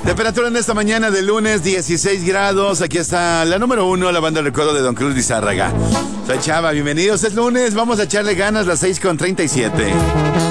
Temperatura en esta mañana de lunes, 16 grados. Aquí está la número 1, la banda de recuerdo de Don Cruz Lizárraga. Soy Chava, bienvenidos. Es lunes, vamos a echarle ganas, las 6:37.